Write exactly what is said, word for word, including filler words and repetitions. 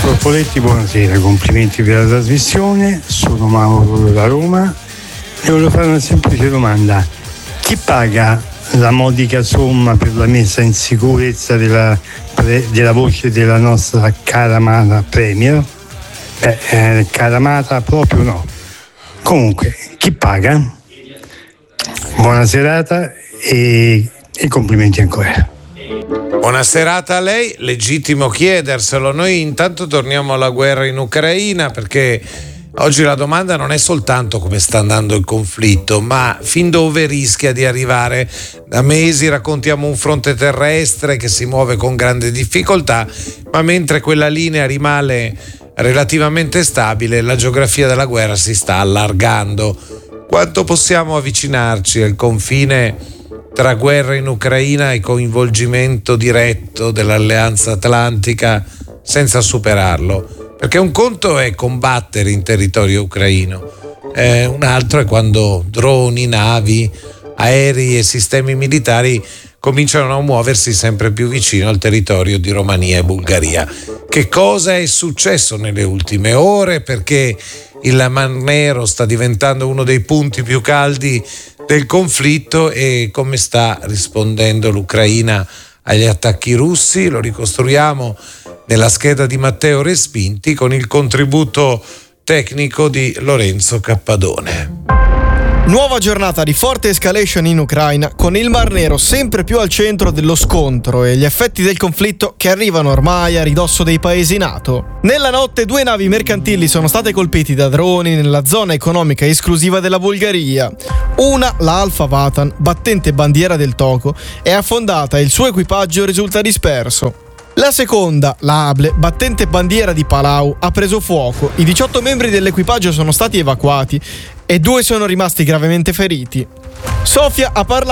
Corpoletti, buonasera, complimenti per la trasmissione, sono Mauro da Roma e volevo fare una semplice domanda: chi paga la modica somma per la messa in sicurezza della, della voce della nostra cara amata Premier? Beh, eh, cara amata proprio no. Comunque, chi paga? Buona serata e, e complimenti ancora. Buona serata a lei, legittimo chiederselo. Noi intanto torniamo alla guerra in Ucraina, perché oggi la domanda non è soltanto come sta andando il conflitto, ma fin dove rischia di arrivare. Da mesi raccontiamo un fronte terrestre che si muove con grande difficoltà, ma mentre quella linea rimane relativamente stabile, la geografia della guerra si sta allargando. Quanto possiamo avvicinarci al confine tra guerra in Ucraina e coinvolgimento diretto dell'Alleanza Atlantica senza superarlo? Perché un conto è combattere in territorio ucraino, eh, un altro è quando droni, navi, aerei e sistemi militari cominciano a muoversi sempre più vicino al territorio di Romania e Bulgaria. Che cosa è successo nelle ultime ore? Perché il Mar Nero sta diventando uno dei punti più caldi del conflitto e come sta rispondendo l'Ucraina agli attacchi russi? Lo ricostruiamo nella scheda di Matteo Respinti con il contributo tecnico di Lorenzo Cappadone. Nuova giornata di forte escalation in Ucraina, con il Mar Nero sempre più al centro dello scontro e gli effetti del conflitto che arrivano ormai a ridosso dei paesi NATO. Nella notte due navi mercantili sono state colpiti da droni nella zona economica esclusiva della Bulgaria. Una, la Alfa Vatan, battente bandiera del Togo, è affondata e il suo equipaggio risulta disperso. La seconda, la Able, battente bandiera di Palau, ha preso fuoco. I diciotto membri dell'equipaggio sono stati evacuati e due sono rimasti gravemente feriti. Sofia ha parlato